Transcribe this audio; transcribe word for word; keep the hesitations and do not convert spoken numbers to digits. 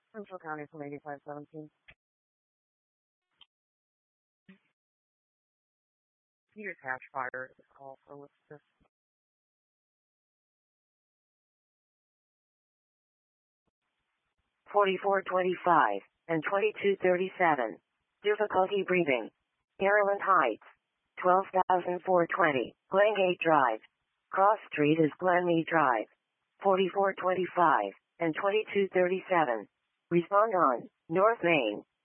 Central County from eighty-five seventeen. Peters Hatch Fire is called for what's this? forty-four twenty-five and twenty-two thirty-seven. Difficulty breathing. Maryland Heights. twelve thousand four hundred twenty. Glengate Drive. Cross Street is Glenmead Drive. forty-four twenty-five and twenty-two thirty-seven. Respond on North Main.